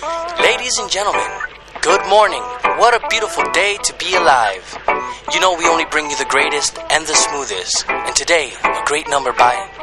Ladies and gentlemen, good morning. What a beautiful day to be alive. You know we only bring you the greatest and the smoothest. And today, a great number by